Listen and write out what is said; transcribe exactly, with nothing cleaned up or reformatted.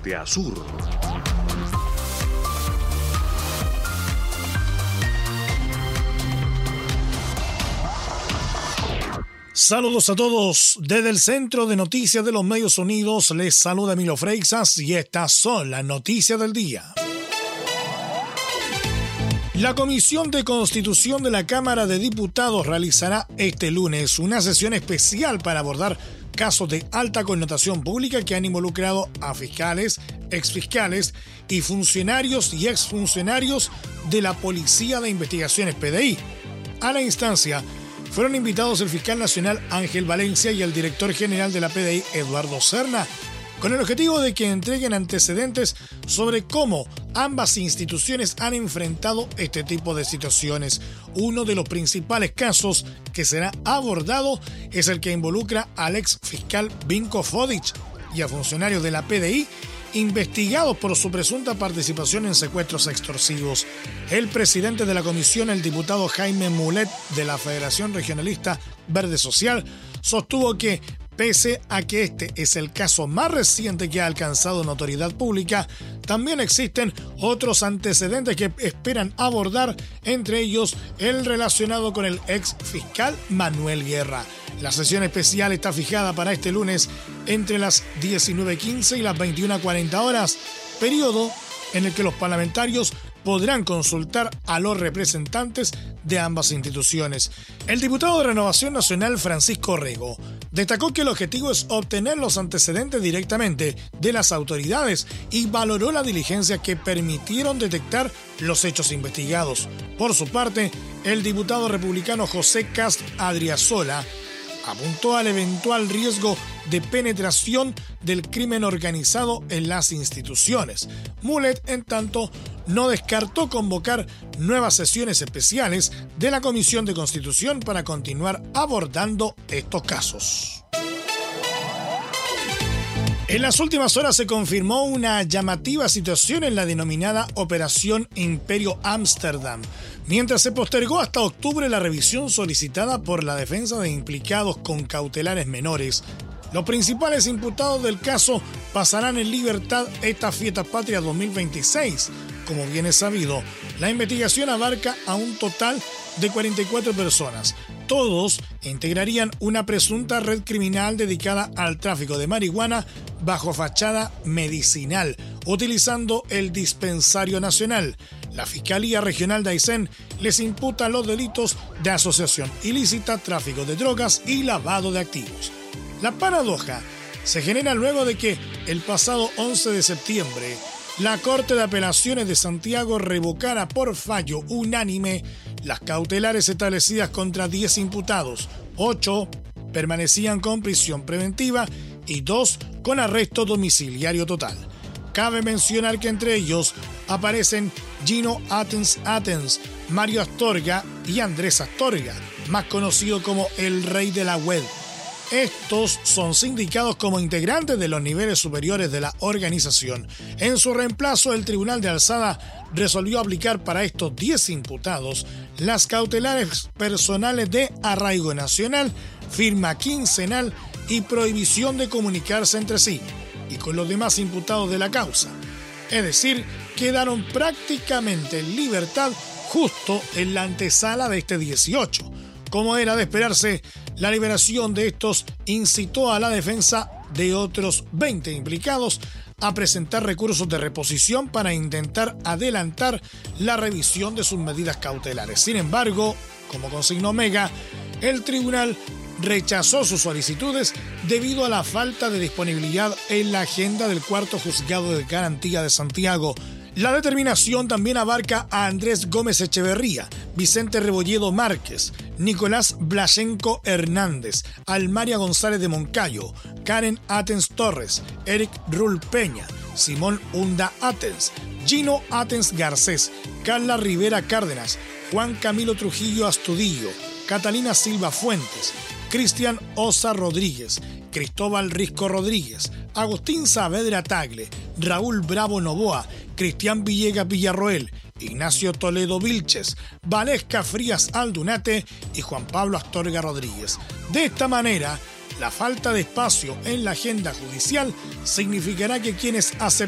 norte a sur. Saludos a todos. Desde el Centro de Noticias de los Medios Unidos les saluda Emilio Freixas y estas son las noticias del día. La Comisión de Constitución de la Cámara de Diputados realizará este lunes una sesión especial para abordar casos de alta connotación pública que han involucrado a fiscales, exfiscales y funcionarios y exfuncionarios de la Policía de Investigaciones P D I. A la instancia fueron invitados el fiscal nacional Ángel Valencia y el director general de la P D I, Eduardo Serna, con el objetivo de que entreguen antecedentes sobre cómo ambas instituciones han enfrentado este tipo de situaciones. Uno de los principales casos que será abordado es el que involucra al ex fiscal Vinko Fodic y a funcionarios de la P D I investigados por su presunta participación en secuestros extorsivos. El presidente de la comisión, el diputado Jaime Mulet de la Federación Regionalista Verde Social, sostuvo que pese a que este es el caso más reciente que ha alcanzado notoriedad pública, también existen otros antecedentes que esperan abordar, entre ellos el relacionado con el ex fiscal Manuel Guerra. La sesión especial está fijada para este lunes entre las diecinueve quince y las veintiuna cuarenta horas, periodo en el que los parlamentarios podrán consultar a los representantes de ambas instituciones. El diputado de Renovación Nacional, Francisco Rego, destacó que el objetivo es obtener los antecedentes directamente de las autoridades y valoró la diligencia que permitieron detectar los hechos investigados. Por su parte, el diputado republicano José Cast Adriasola apuntó al eventual riesgo de penetración del crimen organizado en las instituciones. Mulet, en tanto, no descartó convocar nuevas sesiones especiales de la Comisión de Constitución para continuar abordando estos casos. En las últimas horas se confirmó una llamativa situación en la denominada Operación Imperio Ámsterdam, mientras se postergó hasta octubre la revisión solicitada por la defensa de implicados con cautelares menores. Los principales imputados del caso pasarán en libertad esta fiesta patria dos mil veintiséis. Como bien es sabido, la investigación abarca a un total de cuarenta y cuatro personas. Todos integrarían una presunta red criminal dedicada al tráfico de marihuana bajo fachada medicinal, utilizando el dispensario nacional. La Fiscalía Regional de Aysén les imputa los delitos de asociación ilícita, tráfico de drogas y lavado de activos. La paradoja se genera luego de que el pasado once de septiembre la Corte de Apelaciones de Santiago revocara por fallo unánime las cautelares establecidas contra diez imputados. ocho permanecían con prisión preventiva y dos con arresto domiciliario total. Cabe mencionar que entre ellos aparecen Gino Atens Atens, Mario Astorga y Andrés Astorga, más conocido como el Rey de la Web. Estos son sindicados como integrantes de los niveles superiores de la organización. En su reemplazo, el Tribunal de Alzada resolvió aplicar para estos diez imputados las cautelares personales de arraigo nacional, firma quincenal y prohibición de comunicarse entre sí y con los demás imputados de la causa. Es decir, quedaron prácticamente en libertad justo en la antesala de este dieciocho. Como era de esperarse, la liberación de estos incitó a la defensa de otros veinte implicados a presentar recursos de reposición para intentar adelantar la revisión de sus medidas cautelares. Sin embargo, como consignó Mega, el tribunal rechazó sus solicitudes debido a la falta de disponibilidad en la agenda del cuarto juzgado de garantía de Santiago. La determinación también abarca a Andrés Gómez Echeverría, Vicente Rebolledo Márquez, Nicolás Blashenko Hernández, Almaria González de Moncayo, Karen Atens Torres, Eric Rull Peña, Simón Hunda Atens, Gino Atens Garcés, Carla Rivera Cárdenas, Juan Camilo Trujillo Astudillo, Catalina Silva Fuentes, Cristian Osa Rodríguez, Cristóbal Risco Rodríguez, Agustín Saavedra Tagle, Raúl Bravo Novoa, Cristian Villegas Villarroel, Ignacio Toledo Vilches, Valesca Frías Aldunate y Juan Pablo Astorga Rodríguez. De esta manera, la falta de espacio en la agenda judicial significará que quienes aceptan